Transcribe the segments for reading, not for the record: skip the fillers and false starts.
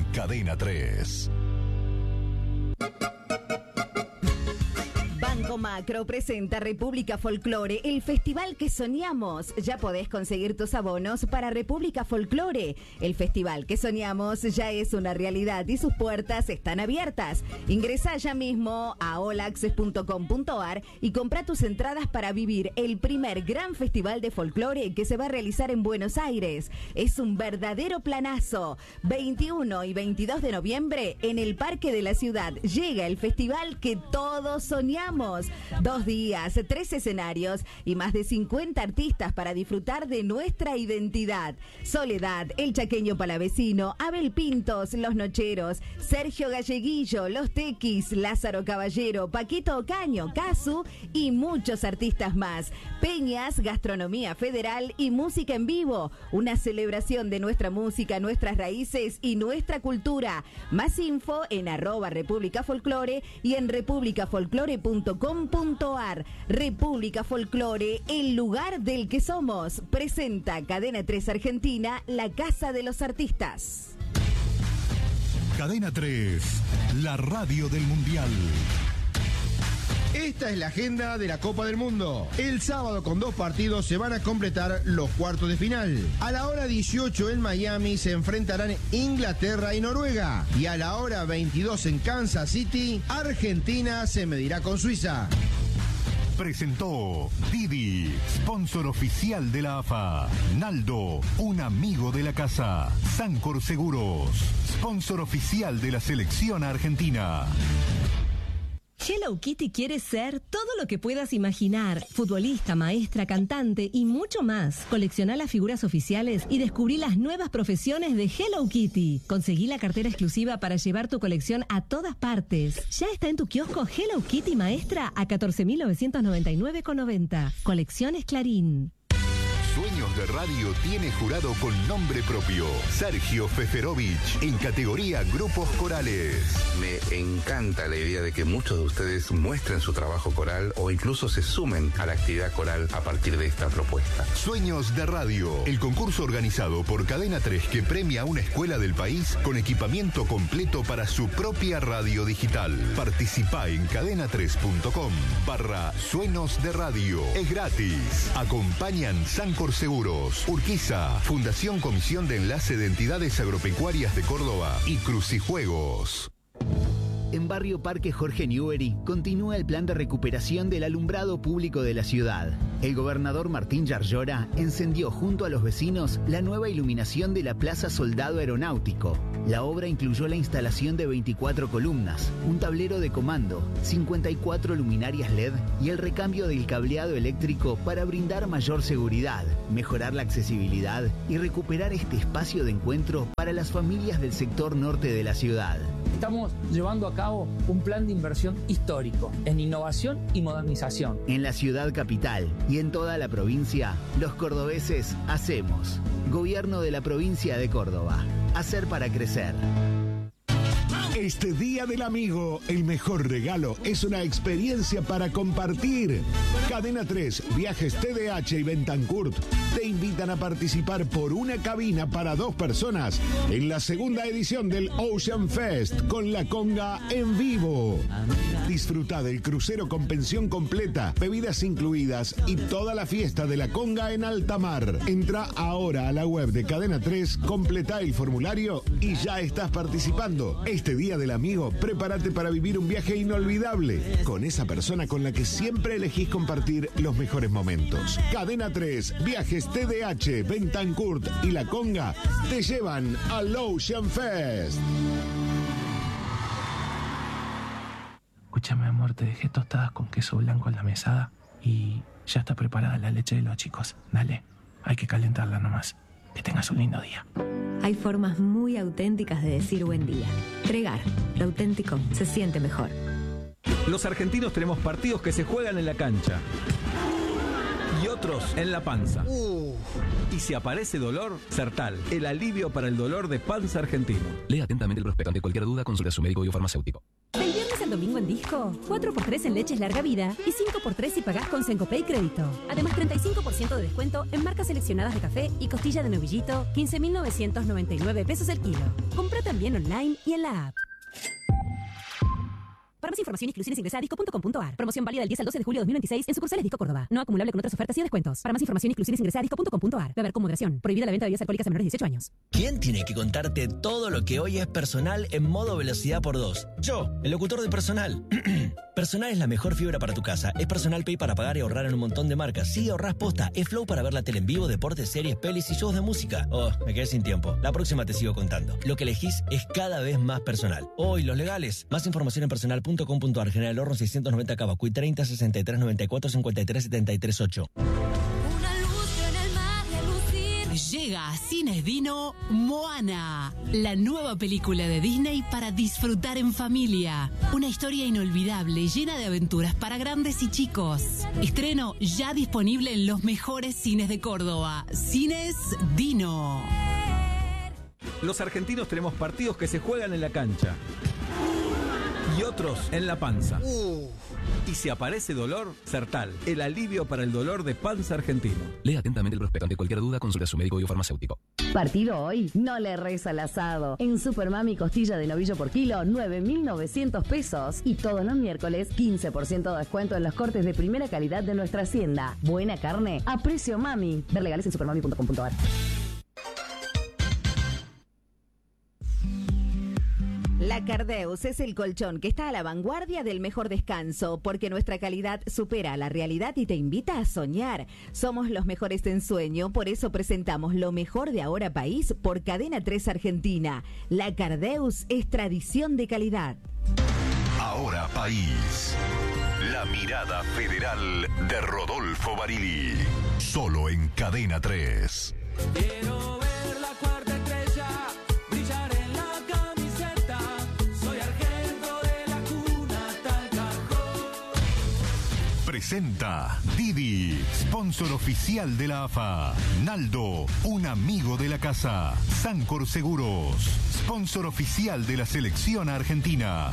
Cadena 3. Banco Macro presenta República Folklore, el festival que soñamos. Ya podés conseguir tus abonos para República Folklore. El festival que soñamos ya es una realidad y sus puertas están abiertas. Ingresá ya mismo a allaccess.com.ar y comprá tus entradas para vivir el primer gran festival de folclore que se va a realizar en Buenos Aires. Es un verdadero planazo. 21 y 22 de noviembre en el Parque de la Ciudad llega el festival que todos soñamos. 2 días, 3 escenarios y más de 50 artistas para disfrutar de nuestra identidad. Soledad, El Chaqueño Palavecino, Abel Pintos, Los Nocheros, Sergio Galleguillo, Los Tequis, Lázaro Caballero, Paquito Ocaño, Casu y muchos artistas más. Peñas, gastronomía federal y música en vivo. Una celebración de nuestra música, nuestras raíces y nuestra cultura. Más info en @República Folklore y en republicafolklore.com.ar. República Folklore, el lugar del que somos. Presenta Cadena 3 Argentina, la casa de los artistas. Cadena 3, la radio del Mundial. Esta es la agenda de la Copa del Mundo. El sábado con 2 partidos se van a completar los cuartos de final. A la hora 18 en Miami se enfrentarán Inglaterra y Noruega. Y a la hora 22 en Kansas City, Argentina se medirá con Suiza. Presentó Didi, sponsor oficial de la AFA. Naldo, un amigo de la casa. Sancor Seguros, sponsor oficial de la selección argentina. Hello Kitty quiere ser todo lo que puedas imaginar. Futbolista, maestra, cantante y mucho más. Coleccioná las figuras oficiales y descubrí las nuevas profesiones de Hello Kitty. Conseguí la cartera exclusiva para llevar tu colección a todas partes. Ya está en tu kiosco Hello Kitty Maestra a 14.999,90. Colecciones Clarín. Sueños de Radio tiene jurado con nombre propio. Sergio Feferovich, en categoría Grupos Corales. Me encanta la idea de que muchos de ustedes muestren su trabajo coral o incluso se sumen a la actividad coral a partir de esta propuesta. Sueños de Radio, el concurso organizado por Cadena 3 que premia a una escuela del país con equipamiento completo para su propia radio digital. Participá en cadena3.com/Sueños de Radio. Es gratis. Acompañan Sancor Seguros, Urquiza, Fundación Comisión de Enlace de Entidades Agropecuarias de Córdoba y Crucijuegos. En Barrio Parque Jorge Newbery continúa el plan de recuperación del alumbrado público de la ciudad. El gobernador Martín Yarlora encendió junto a los vecinos la nueva iluminación de la Plaza Soldado Aeronáutico. La obra incluyó la instalación de 24 columnas, un tablero de comando, 54 luminarias LED y el recambio del cableado eléctrico para brindar mayor seguridad, mejorar la accesibilidad y recuperar este espacio de encuentro para las familias del sector norte de la ciudad. Estamos llevando a cabo un plan de inversión histórico en innovación y modernización. En la ciudad capital y en toda la provincia, los cordobeses hacemos. Gobierno de la provincia de Córdoba. Hacer para crecer. Este Día del Amigo, el mejor regalo es una experiencia para compartir. Cadena 3, Viajes TDH y Bentancurt te invitan a participar por una cabina para 2 personas en la segunda edición del Ocean Fest con la conga en vivo. Disfruta del crucero con pensión completa, bebidas incluidas y toda la fiesta de la conga en alta mar. Entra ahora a la web de Cadena 3, completa el formulario y ya estás participando. Este Día del Amigo, prepárate para vivir un viaje inolvidable con esa persona con la que siempre elegís compartir los mejores momentos. Cadena 3, Viajes TDH, Bentancurt y La Conga te llevan al Ocean Fest. Escúchame, amor, te dejé tostadas con queso blanco en la mesada y ya está preparada la leche de los chicos. Dale, hay que calentarla nomás. Que tengas un lindo día. Hay formas muy auténticas de decir buen día. Tregar, lo auténtico se siente mejor. Los argentinos tenemos partidos que se juegan en la cancha y otros en la panza. Y si aparece dolor, Sertal, el alivio para el dolor de panza argentino. Lea atentamente el prospecto. Ante cualquier duda, consulta a su médico o farmacéutico. El viernes el domingo en Disco? 4x3 en leches larga vida y 5x3 si pagás con Sencopay Crédito. Además, 35% de descuento en marcas seleccionadas de café y costilla de novillito, 15.999 pesos el kilo. Compra también online y en la app. Para más información y exclusiones ingresa a disco.com.ar. Promoción válida del 10 al 12 de julio de 2026 en sucursales Disco Córdoba. No acumulable con otras ofertas y descuentos. Para más información y exclusiones ingresa a disco.com.ar. Beber con moderación. Prohibida la venta de bebidas alcohólicas a menores de 18 años. ¿Quién tiene que contarte todo lo que hoy es Personal en modo velocidad por 2? Yo, el locutor de Personal. Personal es la mejor fibra para tu casa. Es Personal Pay para pagar y ahorrar en un montón de marcas. Sí, ahorrás posta. Es Flow para ver la tele en vivo, deportes, series, pelis y shows de música. Oh, me quedé sin tiempo. La próxima te sigo contando. Lo que elegís es cada vez más personal. Hoy, los legales. Más información en personal.com.ar. General Horno 690 Cavacuy 30 63 94 53 73 8. Llega a Cines Dino Moana, la nueva película de Disney para disfrutar en familia. Una historia inolvidable, llena de aventuras para grandes y chicos. Estreno ya disponible en los mejores cines de Córdoba. Cines Dino. Los argentinos tenemos partidos que se juegan en la cancha y otros en la panza. Y si aparece dolor, Sertal, el alivio para el dolor de panza argentino. Lea atentamente el prospecto. Ante cualquier duda, consulte a su médico biofarmacéutico. Partido hoy, no le reza al asado. En Supermami costilla de novillo por kilo, 9.900 pesos. Y todos los miércoles, 15% de descuento en los cortes de primera calidad de nuestra hacienda. Buena carne a precio mami. Ver legales en supermami.com.ar. La Cardeus es el colchón que está a la vanguardia del mejor descanso, porque nuestra calidad supera la realidad y te invita a soñar. Somos los mejores en sueño, por eso presentamos lo mejor de Ahora País por Cadena 3 Argentina. La Cardeus es tradición de calidad. Ahora País. La mirada federal de Rodolfo Barili. Solo en Cadena 3. Quiero ver la cuarta estrella brillar en la camiseta. Soy argento de la cuna hasta el cajón. Presenta Didi, sponsor oficial de la AFA. Naldo, un amigo de la casa. Sancor Seguros, sponsor oficial de la selección argentina.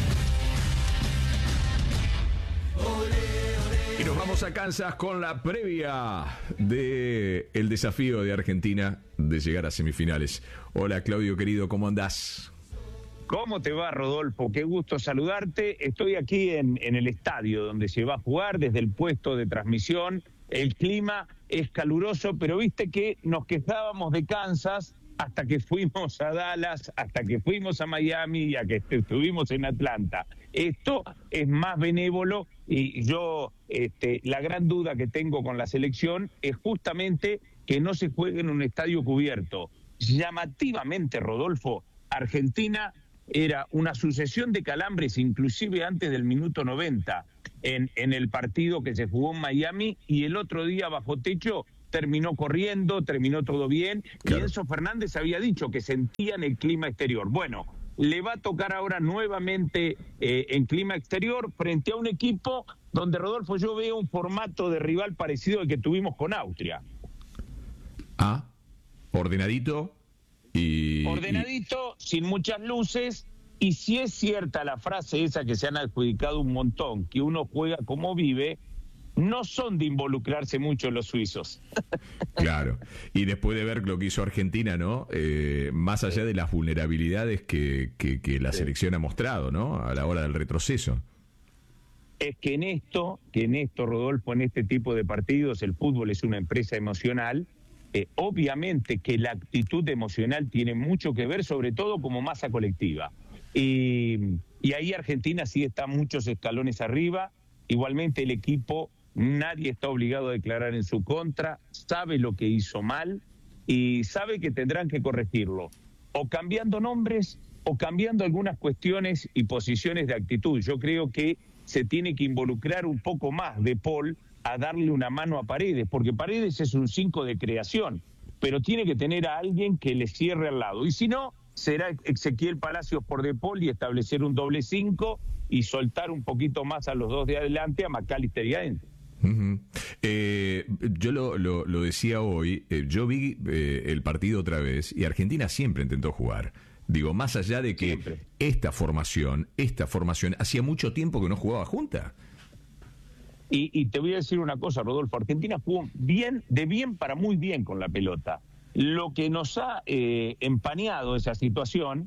Y nos vamos a Kansas con la previa de el desafío de Argentina de llegar a semifinales. Hola Claudio querido, ¿cómo andás? ¿Cómo te va, Rodolfo? Qué gusto saludarte. Estoy aquí en el estadio donde se va a jugar, desde el puesto de transmisión. El clima es caluroso, pero viste que nos quejábamos de Kansas hasta que fuimos a Dallas, hasta que fuimos a Miami y a que estuvimos en Atlanta. Esto es más benévolo y yo la gran duda que tengo con la selección es justamente que no se juegue en un estadio cubierto. Llamativamente, Rodolfo, Argentina era una sucesión de calambres, inclusive antes del minuto 90, en el partido que se jugó en Miami, y el otro día bajo techo terminó corriendo, terminó todo bien, claro. Y Enzo Fernández había dicho que sentían el clima exterior. Bueno, le va a tocar ahora nuevamente en clima exterior frente a un equipo donde, Rodolfo, yo veo un formato de rival parecido al que tuvimos con Austria. Ordenadito y... Ordenadito, sin muchas luces, y si es cierta la frase esa que se han adjudicado un montón, que uno juega como vive, no son de involucrarse mucho los suizos. Claro, y después de ver lo que hizo Argentina, ¿no? Más allá de las vulnerabilidades que la selección ha mostrado, ¿no? A la hora del retroceso. Es que en esto, Rodolfo, en este tipo de partidos, el fútbol es una empresa emocional. Obviamente que la actitud emocional tiene mucho que ver, sobre todo como masa colectiva. Y ahí Argentina sí está muchos escalones arriba. Igualmente el equipo, nadie está obligado a declarar en su contra, sabe lo que hizo mal y sabe que tendrán que corregirlo, o cambiando nombres o cambiando algunas cuestiones y posiciones de actitud. Yo creo que se tiene que involucrar un poco más de Paul a darle una mano a Paredes, porque Paredes es un 5 de creación, pero tiene que tener a alguien que le cierre al lado, y si no, será Ezequiel Palacios por De Paul y establecer un doble 5 y soltar un poquito más a los dos de adelante, a McAllister y a Enzo. Yo lo decía hoy, yo vi el partido otra vez y Argentina siempre intentó jugar. Digo, más allá de que esta formación, hacía mucho tiempo que no jugaba junta. Y te voy a decir una cosa, Rodolfo, Argentina jugó de bien para muy bien con la pelota. Lo que nos ha empañado esa situación,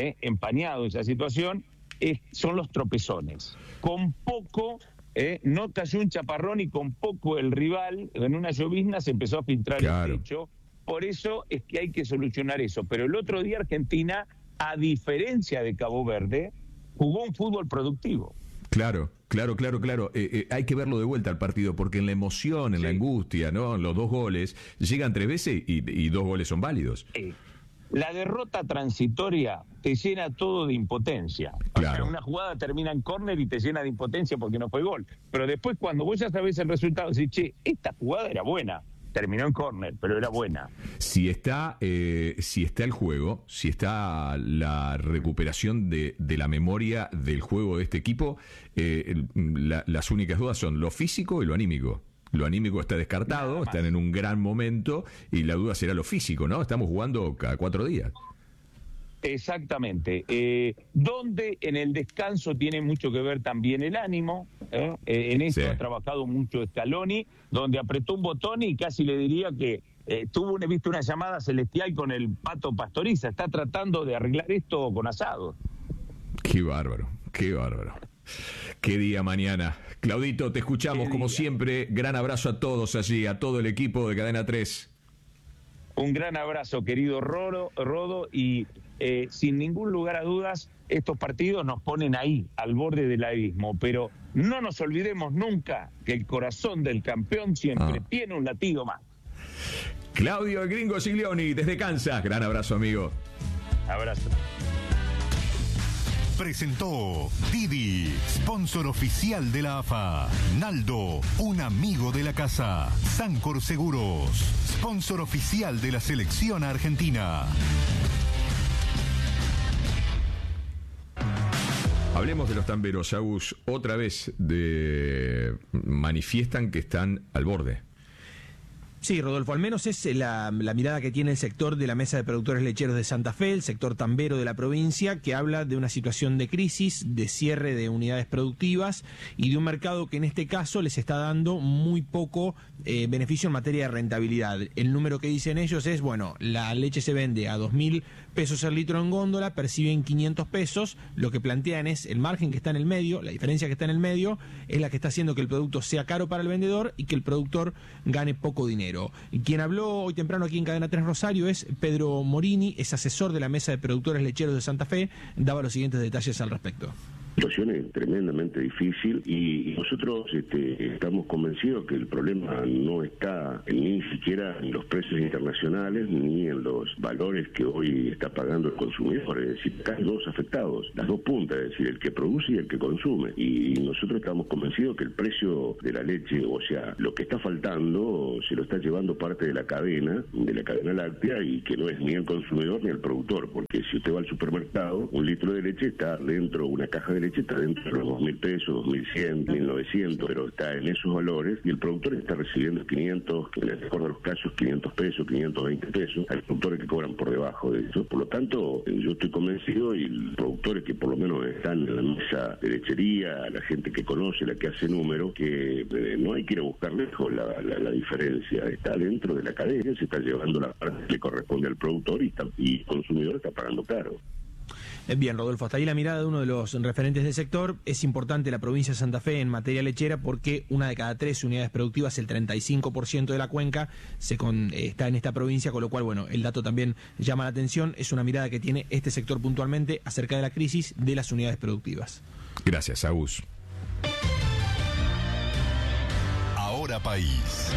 son los tropezones. Con poco, no cayó un chaparrón y con poco el rival, en una llovizna se empezó a filtrar el techo. Por eso es que hay que solucionar eso. Pero el otro día Argentina, a diferencia de Cabo Verde, jugó un fútbol productivo. Claro. Hay que verlo de vuelta al partido, porque en la emoción, en la angustia, ¿no? Los 2 goles, llegan 3 veces y 2 goles son válidos. La derrota transitoria te llena todo de impotencia. Claro. O sea, una jugada termina en córner y te llena de impotencia porque no fue gol. Pero después, cuando vos ya sabés el resultado, decís, che, esta jugada era buena. Terminó en córner, pero era buena. Si está el juego, si está la recuperación de la memoria del juego de este equipo, las únicas dudas son lo físico y lo anímico. Lo anímico está descartado, están en un gran momento, y la duda será lo físico, ¿no? Estamos jugando cada 4 días. Exactamente. Donde en el descanso tiene mucho que ver también el ánimo. En esto ha trabajado mucho Scaloni, donde apretó un botón y casi le diría que tuvo una llamada celestial con el Pato Pastoriza. Está tratando de arreglar esto con asado. Qué bárbaro. Qué día mañana. Claudito, te escuchamos como siempre. Gran abrazo a todos allí, a todo el equipo de Cadena 3. Un gran abrazo, querido Rodo, y sin ningún lugar a dudas, estos partidos nos ponen ahí, al borde del abismo, pero no nos olvidemos nunca que el corazón del campeón siempre tiene un latido más. Claudio el Gringo Giglioni, desde Kansas. Gran abrazo, amigo. Abrazo. Presentó Didi, sponsor oficial de la AFA. Naldo, un amigo de la casa. Sancor Seguros, sponsor oficial de la selección argentina. Hablemos de los tamberos, Agus. Otra vez manifiestan que están al borde. Sí, Rodolfo, al menos es la mirada que tiene el sector de la Mesa de Productores Lecheros de Santa Fe, el sector tambero de la provincia, que habla de una situación de crisis, de cierre de unidades productivas y de un mercado que en este caso les está dando muy poco beneficio en materia de rentabilidad. El número que dicen ellos es, bueno, la leche se vende a 2.000 pesos el litro en góndola, perciben 500 pesos, lo que plantean es el margen que está en el medio, la diferencia que está en el medio es la que está haciendo que el producto sea caro para el vendedor y que el productor gane poco dinero. Y quien habló hoy temprano aquí en Cadena 3 Rosario es Pedro Morini, es asesor de la Mesa de Productores Lecheros de Santa Fe, daba los siguientes detalles al respecto. La situación es tremendamente difícil y nosotros estamos convencidos que el problema no está ni siquiera en los precios internacionales ni en los valores que hoy está pagando el consumidor. Es decir, acá hay 2 afectados, las 2 puntas, es decir, el que produce y el que consume. Y nosotros estamos convencidos que el precio de la leche, o sea, lo que está faltando, se lo está llevando parte de la cadena láctea, y que no es ni el consumidor ni el productor, porque si usted va al supermercado, un litro de leche está dentro, una caja de leche está dentro de los 2.000 pesos, 2.100, 1.900, pero está en esos valores, y el productor está recibiendo 500, en el mejor de los casos 500 pesos, 520 pesos. Hay productores que cobran por debajo de eso. Por lo tanto, yo estoy convencido, y los productores que por lo menos están en la mesa de lechería, la gente que conoce, la que hace números, que no hay que ir a buscar lejos la diferencia. Está dentro de la cadena, se está llevando la parte que le corresponde al productor, y el consumidor está pagando caro. Bien, Rodolfo, hasta ahí la mirada de uno de los referentes del sector. Es importante la provincia de Santa Fe en materia lechera porque 1 de cada 3 unidades productivas, el 35% de la cuenca, está en esta provincia, con lo cual, bueno, el dato también llama la atención. Es una mirada que tiene este sector puntualmente acerca de la crisis de las unidades productivas. Gracias, Agus. Ahora País.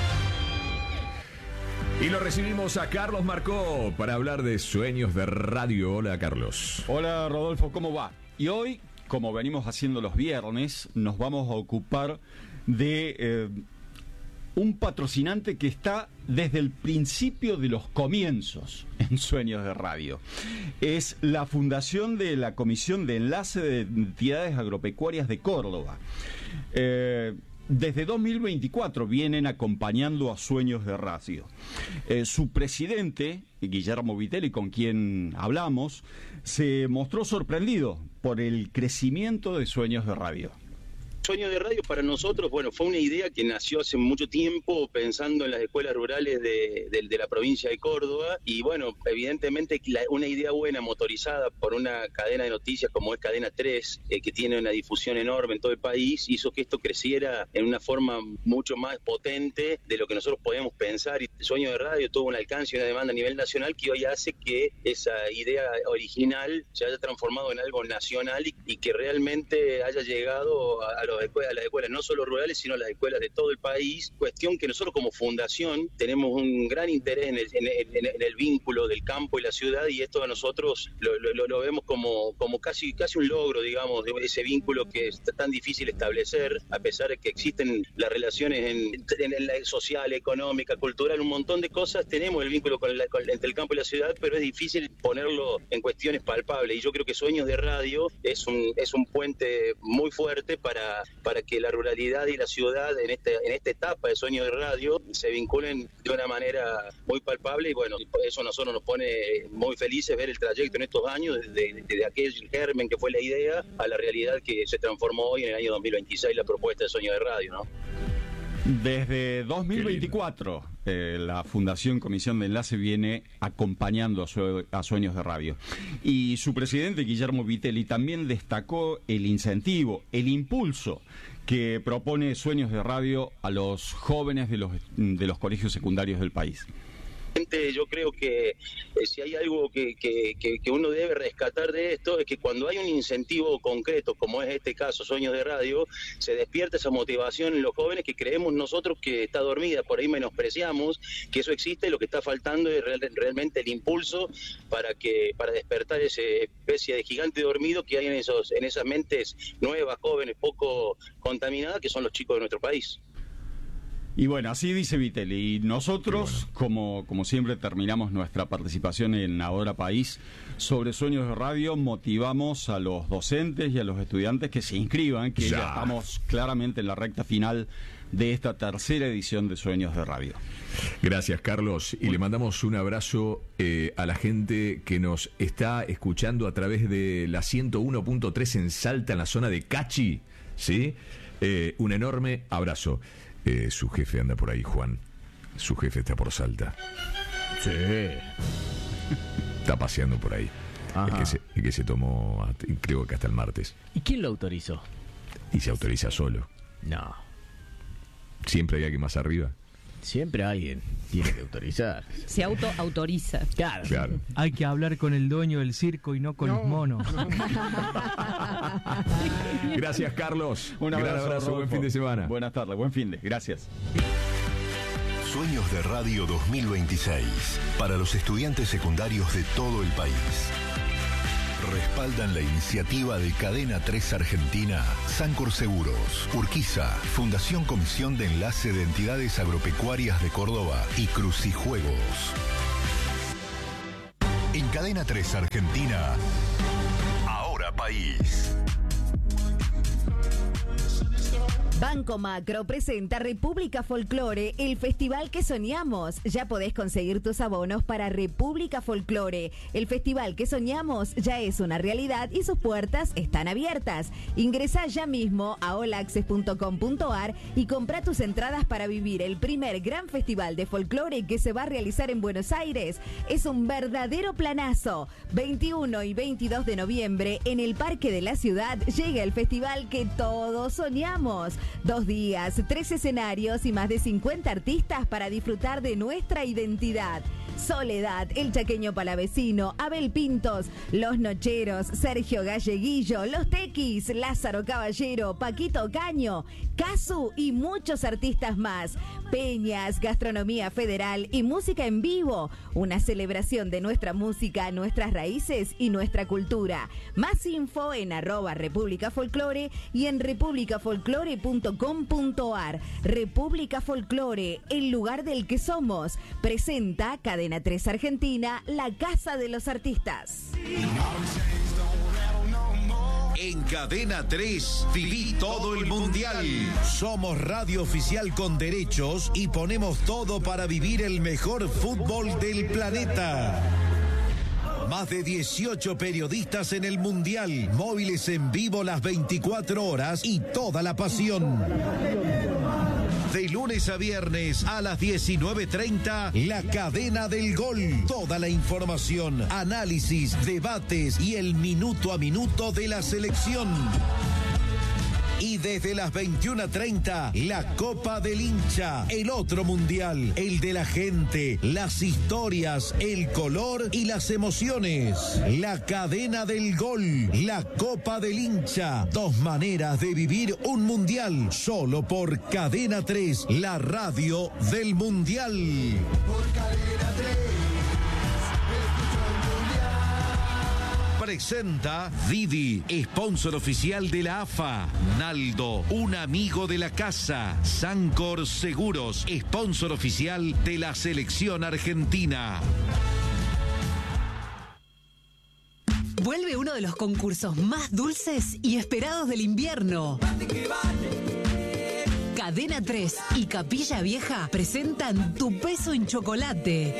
Y lo recibimos a Carlos Marcó para hablar de Sueños de Radio. Hola, Carlos. Hola, Rodolfo, ¿cómo va? Y hoy, como venimos haciendo los viernes, nos vamos a ocupar de un patrocinante que está desde el principio de los comienzos en Sueños de Radio. Es la fundación de la Comisión de Enlace de Entidades Agropecuarias de Córdoba. desde 2024 vienen acompañando a Sueños de Radio. Su presidente, Guillermo Vitelli, con quien hablamos, se mostró sorprendido por el crecimiento de Sueños de Radio. Sueños de Radio para nosotros, bueno, fue una idea que nació hace mucho tiempo pensando en las escuelas rurales de la provincia de Córdoba y bueno, evidentemente una idea buena motorizada por una cadena de noticias como es Cadena 3, que tiene una difusión enorme en todo el país, hizo que esto creciera en una forma mucho más potente de lo que nosotros podíamos pensar y Sueños de Radio tuvo un alcance y una demanda a nivel nacional que hoy hace que esa idea original se haya transformado en algo nacional y que realmente haya llegado a las escuelas no solo rurales, sino a las escuelas de todo el país, cuestión que nosotros como fundación tenemos un gran interés en el vínculo del campo y la ciudad y esto a nosotros lo vemos como casi un logro, digamos, de ese vínculo que es tan difícil establecer, a pesar de que existen las relaciones en la social, económica, cultural, un montón de cosas, tenemos el vínculo entre el campo y la ciudad, pero es difícil ponerlo en cuestiones palpables y yo creo que Sueños de Radio es un puente muy fuerte para que la ruralidad y la ciudad en esta etapa de Sueños de Radio se vinculen de una manera muy palpable y bueno, eso a nosotros nos pone muy felices ver el trayecto en estos años, desde aquel germen que fue la idea a la realidad que se transformó hoy en el año 2026 la propuesta de Sueños de Radio, ¿no? Desde 2024, la Fundación Comisión de Enlace viene acompañando a Sueños de Radio. Y su presidente, Guillermo Vitelli, también destacó el incentivo, el impulso que propone Sueños de Radio a los jóvenes de los colegios secundarios del país. Yo creo que si hay algo que uno debe rescatar de esto es que cuando hay un incentivo concreto, como es este caso, Sueños de Radio, se despierta esa motivación en los jóvenes que creemos nosotros que está dormida, por ahí menospreciamos que eso existe, lo que está faltando es realmente el impulso para despertar esa especie de gigante dormido que hay en esas mentes nuevas, jóvenes, poco contaminadas, que son los chicos de nuestro país. Y bueno, así dice Vitelli. Y nosotros, como siempre, terminamos nuestra participación en Ahora País sobre Sueños de Radio. Motivamos a los docentes y a los estudiantes que se inscriban, que ya estamos claramente en la recta final de esta tercera edición de Sueños de Radio. Gracias, Carlos. Y le mandamos un abrazo a la gente que nos está escuchando a través de la 101.3 en Salta, en la zona de Cachi. ¿Sí? Un enorme abrazo. Su jefe anda por ahí, Juan. Su jefe está por Salta. Sí. Está paseando por ahí. Es que se tomó, creo que hasta el martes. ¿Y quién lo autorizó? Y se autoriza solo. No. Siempre hay alguien más arriba. Siempre alguien tiene que autorizar. Se autoriza. Claro. Hay que hablar con el dueño del circo y no con los monos. Gracias, Carlos. Un abrazo, gran abrazo, Rodolfo. buen fin de semana. Buenas tardes, buen fin de. Gracias. Sueños de Radio 2026 para los estudiantes secundarios de todo el país. Respaldan la iniciativa de Cadena 3 Argentina, Sancor Seguros, Urquiza, Fundación Comisión de Enlace de Entidades Agropecuarias de Córdoba y Crucijuegos. En Cadena 3 Argentina, Ahora País. Banco Macro presenta República Folklore, el festival que soñamos. Ya podés conseguir tus abonos para República Folklore. El festival que soñamos ya es una realidad y sus puertas están abiertas. Ingresá ya mismo a allaccess.com.ar y comprá tus entradas para vivir el primer gran festival de folclore que se va a realizar en Buenos Aires. Es un verdadero planazo. 21 y 22 de noviembre en el Parque de la Ciudad llega el festival que todos soñamos. 2 días, 3 escenarios y más de 50 artistas para disfrutar de nuestra identidad. Soledad, El Chaqueño Palavecino, Abel Pintos, Los Nocheros, Sergio Galleguillo, Los Tequis, Lázaro Caballero, Paquito Caño, Casu y muchos artistas más. Peñas, gastronomía federal y música en vivo. Una celebración de nuestra música, nuestras raíces y nuestra cultura. Más info en @República Folklore y en republicafolklore.com.ar. República Folklore, el lugar del que somos. Presenta Cadena 3 Argentina, la casa de los artistas. En Cadena 3, viví todo el mundial. Somos radio oficial con derechos y ponemos todo para vivir el mejor fútbol del planeta. Más de 18 periodistas en el mundial, móviles en vivo las 24 horas y toda la pasión. De lunes a viernes a las 19:30, La Cadena del Gol. Toda la información, análisis, debates y el minuto a minuto de la selección. Y desde las 21:30, la Copa del Hincha, el otro mundial, el de la gente, las historias, el color y las emociones. La Cadena del Gol, la Copa del Hincha. 2 maneras de vivir un mundial, solo por Cadena 3, la radio del mundial. Por Cadena 3. Presenta Didi, sponsor oficial de la AFA. Naldo, un amigo de la casa. Sancor Seguros, sponsor oficial de la selección argentina. Vuelve uno de los concursos más dulces y esperados del invierno. Cadena 3 y Capilla Vieja presentan Tu Peso en Chocolate.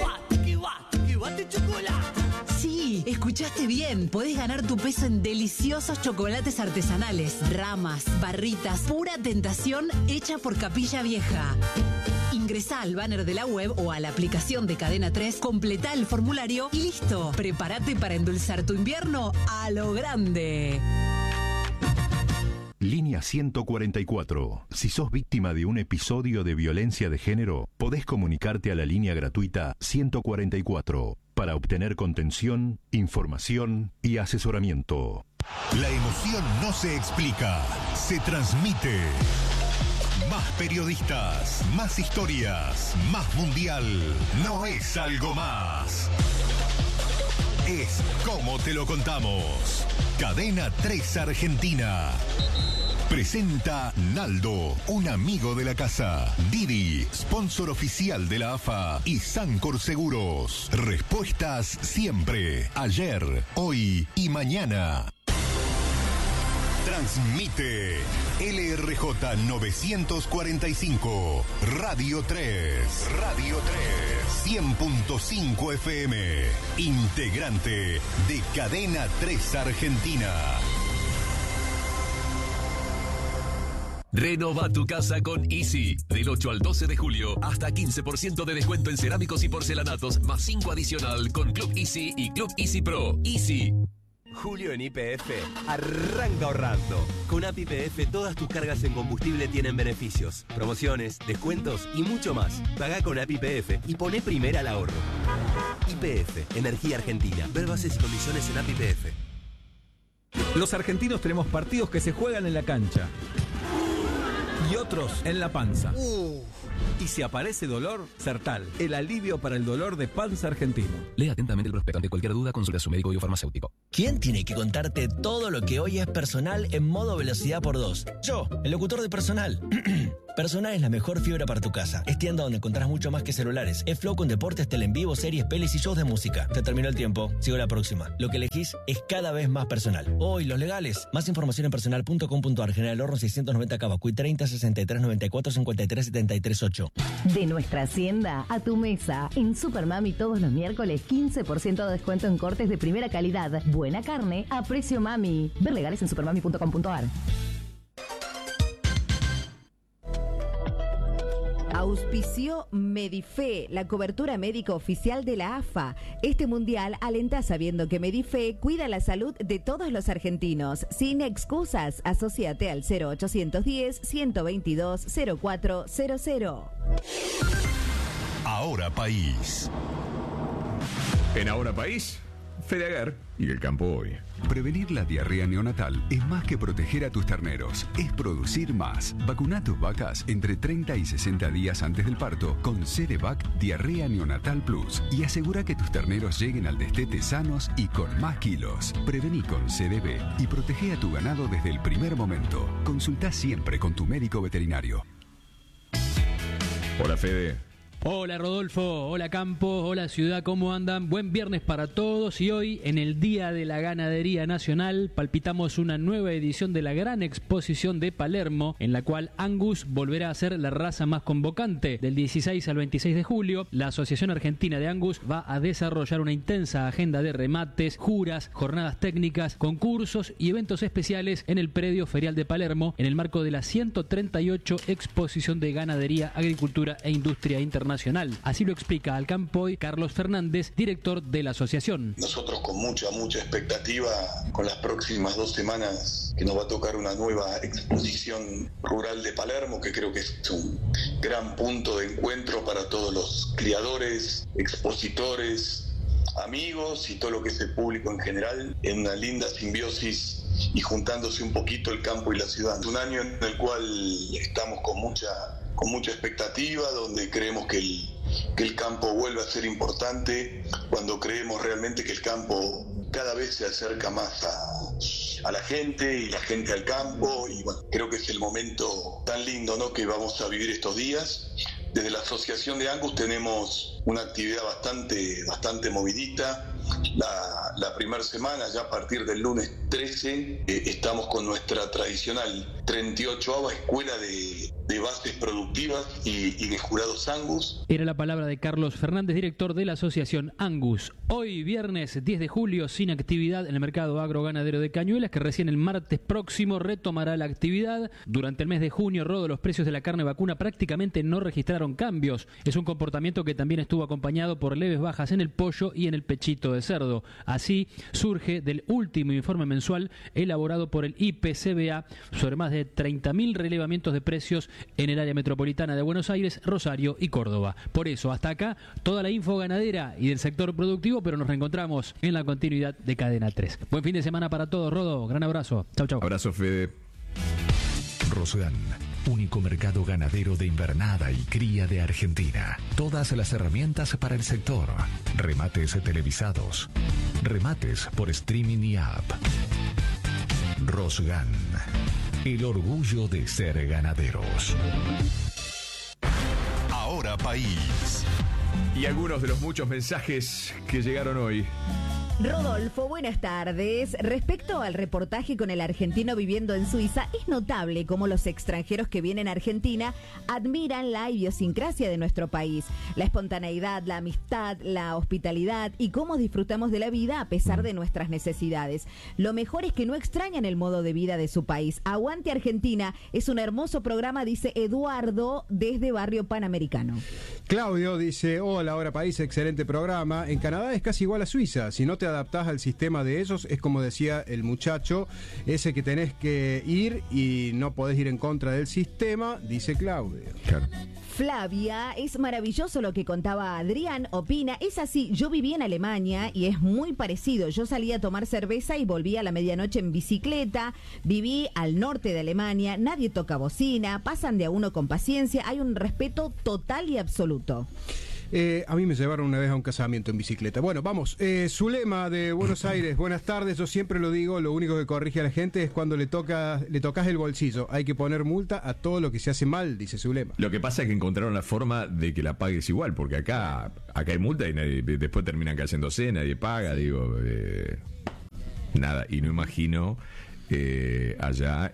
Sí, escuchaste bien. Podés ganar tu peso en deliciosos chocolates artesanales, ramas, barritas, pura tentación hecha por Capilla Vieja. Ingresá al banner de la web o a la aplicación de Cadena 3, completá el formulario y listo. Prepárate para endulzar tu invierno a lo grande. Línea 144. Si sos víctima de un episodio de violencia de género, podés comunicarte a la línea gratuita 144 para obtener contención, información y asesoramiento. La emoción no se explica, se transmite. Más periodistas, más historias, más mundial. No es algo más. Es como te lo contamos. Cadena 3 Argentina. Presenta Naldo, un amigo de la casa. Didi, sponsor oficial de la AFA. Y Sancor Seguros. Respuestas siempre. Ayer, hoy y mañana. Transmite LRJ 945, Radio 3, Radio 3, 100.5 FM, integrante de Cadena 3 Argentina. Renova tu casa con Easy. Del 8 al 12 de julio, hasta 15% de descuento en cerámicos y porcelanatos, más 5 adicional con Club Easy y Club Easy Pro. Easy. Julio en YPF, arranca ahorrando. Con App YPF todas tus cargas en combustible tienen beneficios, promociones, descuentos y mucho más. Pagá con App YPF y poné primera al ahorro. YPF, Energía Argentina. Ver bases y condiciones en App YPF. Los argentinos tenemos partidos que se juegan en la cancha y otros en la panza. Y si aparece dolor, Sertal, el alivio para el dolor de panza argentino. Lea atentamente el prospecto. Ante cualquier duda, consulta a su médico o farmacéutico. ¿Quién tiene que contarte todo lo que hoy es personal en modo velocidad por 2? Yo, el locutor de Personal. Personal es la mejor fibra para tu casa. Es tienda donde encontrás mucho más que celulares. Es flow con deportes, tele en vivo, series, pelis y shows de música. Se terminó el tiempo. Sigo la próxima. Lo que elegís es cada vez más personal. Hoy, los legales. Más información en personal.com.ar. General Horno 690 Cava. Cuy 30 63 94 53 73 8. De nuestra hacienda a tu mesa. En Supermami todos los miércoles 15% de descuento en cortes de primera calidad. Buena carne a precio mami. Ver legales en supermami.com.ar. Auspició Medife, la cobertura médica oficial de la AFA. Este mundial alenta sabiendo que Medife cuida la salud de todos los argentinos. Sin excusas, asóciate al 0810-122-0400. Ahora País. En Ahora País, Fedegar y el campo hoy. Prevenir la diarrea neonatal es más que proteger a tus terneros, es producir más. Vacuna a tus vacas entre 30 y 60 días antes del parto con CDVac Diarrea Neonatal Plus y asegura que tus terneros lleguen al destete sanos y con más kilos. Prevení con CDB y protege a tu ganado desde el primer momento. Consulta siempre con tu médico veterinario. Hola Fede. Hola Rodolfo, hola Campo, hola Ciudad, ¿cómo andan? Buen viernes para todos y hoy, en el Día de la Ganadería Nacional, palpitamos una nueva edición de la gran exposición de Palermo, en la cual Angus volverá a ser la raza más convocante. Del 16 al 26 de julio, la Asociación Argentina de Angus va a desarrollar una intensa agenda de remates, juras, jornadas técnicas, concursos y eventos especiales en el predio ferial de Palermo, en el marco de la 138 Exposición de Ganadería, Agricultura e Industria Internacional. Así lo explica al campo hoy Carlos Fernández, director de la asociación. Nosotros con mucha expectativa con las próximas 2 semanas que nos va a tocar una nueva exposición rural de Palermo, que creo que es un gran punto de encuentro para todos los criadores, expositores, amigos y todo lo que es el público en general, en una linda simbiosis y juntándose un poquito el campo y la ciudad. Es un año en el cual estamos con mucha expectativa, donde creemos que el campo vuelve a ser importante, cuando creemos realmente que el campo cada vez se acerca más a la gente y la gente al campo, y bueno, creo que es el momento tan lindo, ¿no?, que vamos a vivir estos días. Desde la Asociación de Angus tenemos una actividad bastante movidita. La primera semana, ya a partir del lunes 13, estamos con nuestra tradicional 38ª Escuela de Bases Productivas y de Jurados Angus. Era la palabra de Carlos Fernández, director de la Asociación Angus. Hoy, viernes 10 de julio, sin actividad en el mercado agroganadero de Cañuelas, que recién el martes próximo retomará la actividad. Durante el mes de junio, Rodo, los precios de la carne vacuna prácticamente no registraron cambios. Es un comportamiento que también estuvo acompañado por leves bajas en el pollo y en el pechito de cerdo. Así surge del último informe mensual elaborado por el IPCBA sobre más de 30.000 relevamientos de precios en el área metropolitana de Buenos Aires, Rosario y Córdoba. Por eso, hasta acá, toda la info ganadera y del sector productivo, pero nos reencontramos en la continuidad de Cadena 3. Buen fin de semana para todos, Rodo. Gran abrazo. Chau, chau. Abrazo, Fede. Rosgan, único mercado ganadero de invernada y cría de Argentina. Todas las herramientas para el sector. Remates televisados. Remates por streaming y app. Rosgan, el orgullo de ser ganaderos. Ahora País. Y algunos de los muchos mensajes que llegaron hoy. Rodolfo, buenas tardes. Respecto al reportaje con el argentino viviendo en Suiza, es notable cómo los extranjeros que vienen a Argentina admiran la idiosincrasia de nuestro país, la espontaneidad, la amistad, la hospitalidad y cómo disfrutamos de la vida a pesar de nuestras necesidades. Lo mejor es que no extrañan el modo de vida de su país. Aguante Argentina, es un hermoso programa, dice Eduardo desde Barrio Panamericano. Claudio dice, hola, Ahora País, excelente programa. En Canadá es casi igual a Suiza, si no te adaptás al sistema de ellos, es como decía el muchacho, ese que tenés que ir y no podés ir en contra del sistema, dice Claudio. Claro. Flavia, es maravilloso lo que contaba Adrián, opina, es así, yo viví en Alemania y es muy parecido, yo salí a tomar cerveza y volví a la medianoche en bicicleta, viví al norte de Alemania, nadie toca bocina, pasan de a uno con paciencia, hay un respeto total y absoluto. A mí me llevaron una vez a un casamiento en bicicleta. Bueno, vamos. Zulema de Buenos Aires, buenas tardes. Yo siempre lo digo, lo único que corrige a la gente es cuando le tocas el bolsillo. Hay que poner multa a todo lo que se hace mal, dice Zulema. Lo que pasa es que encontraron la forma de que la pagues igual, porque acá hay multa y después terminan cayéndose, nadie paga, digo, nada. Y no imagino allá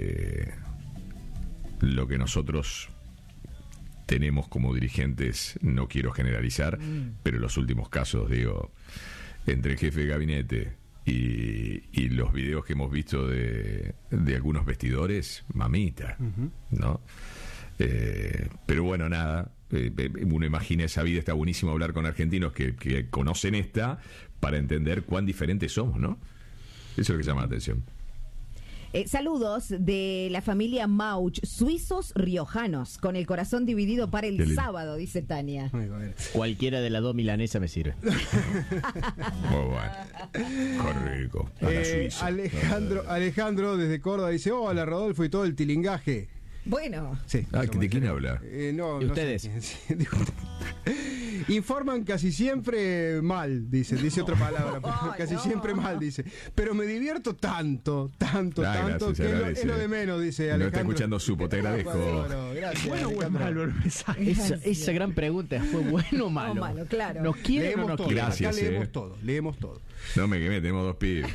lo que nosotros tenemos como dirigentes, no quiero generalizar, pero los últimos casos, digo, entre el jefe de gabinete y los videos que hemos visto de algunos vestidores, mamita, ¿no? Pero bueno, nada, uno imagina esa vida, está buenísimo hablar con argentinos que conocen esta para entender cuán diferentes somos, ¿no? Eso es lo que llama la atención. Saludos de la familia Mauch, suizos riojanos, con el corazón dividido para el sábado, dice Tania. Cualquiera de las dos milanesas me sirve. Muy bueno. Qué rico. Alejandro desde Córdoba dice, hola Rodolfo y todo el tilingaje. Bueno. Sí. ¿De quién habla? No, ¿Y ustedes? Sé Informan casi siempre mal, dice otra palabra, pero casi siempre mal, dice. Pero me divierto tanto, Gracias, que es lo de menos, dice Alejandro. No está escuchando Supo, te agradezco. Gracias, ¿Bueno o es malo el mensaje? Esa gran pregunta, ¿fue bueno o malo? malo, claro. ¿Nos quieren o no todo, quieren? Gracias, acá leemos todo. No me quemé, tenemos 2 pibes.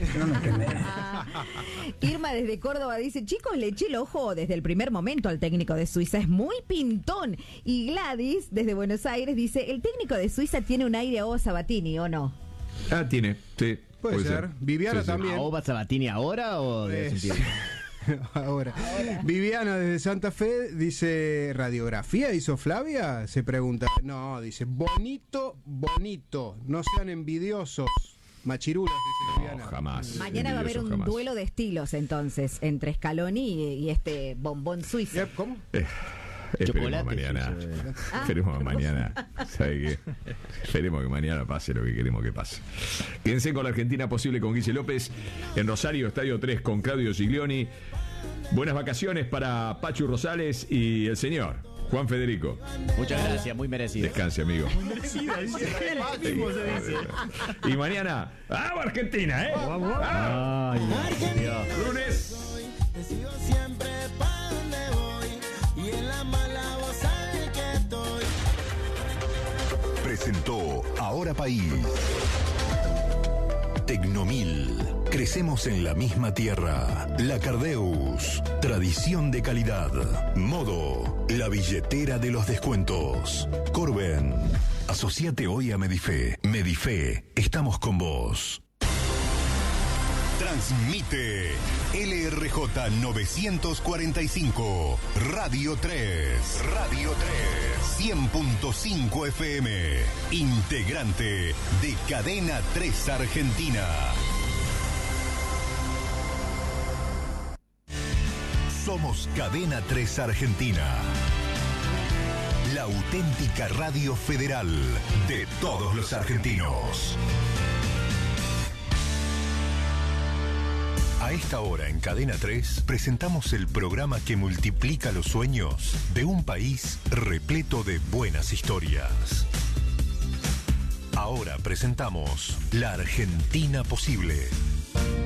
Irma desde Córdoba dice, chicos, le eché el ojo desde el primer momento al técnico de Suiza, es muy pintón. Y Gladys desde Buenos Aires dice, el técnico de Suiza tiene un aire a O Sabatini, ¿o no? Tiene, sí. Puede ser. Viviana Sí. también. ¿A Oba Sabatini ahora o de hace un tiempo? Ahora. Viviana desde Santa Fe dice, ¿radiografía hizo Flavia? Se pregunta. No, dice, bonito, no sean envidiosos. Machirulas, dice Viviana. No, jamás. Mañana va a haber un duelo de estilos entonces entre Scaloni y este bombón suizo. ¿Cómo? Esperemos mañana. Esperemos mañana. ¿Sabe qué? Esperemos que mañana pase lo que queremos que pase. Quédense con la Argentina Posible con Guille López en Rosario, Estadio 3 con Claudio Giglioni. Buenas vacaciones para Pachu Rosales y el señor Juan Federico. Muchas gracias, muy merecido. Descanse, amigo. Muy merecida, dice. Y mañana, ¡vamos Argentina! Vamos. Ay, Dios. Lunes. Decido siempre para donde voy y en la mala voz sabe que estoy. Presentó Ahora País. Tecnomil. Crecemos en la misma tierra. La Cardeus. Tradición de calidad. Modo. La billetera de los descuentos. Corben. Asociate hoy a Medife. Medife. Estamos con vos. Transmite LRJ 945, Radio 3, 100.5 FM, integrante de Cadena 3 Argentina. Somos Cadena 3 Argentina, la auténtica radio federal de todos los argentinos. A esta hora en Cadena 3 presentamos el programa que multiplica los sueños de un país repleto de buenas historias. Ahora presentamos La Argentina Posible.